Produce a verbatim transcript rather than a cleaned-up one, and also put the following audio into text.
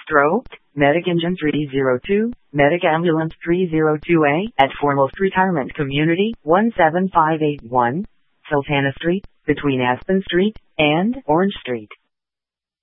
Stroked, Medic Engine three oh two, Medic Ambulance three oh two A at Foremost Retirement Community, one seven five eight one, Sultana Street, between Aspen Street and Orange Street.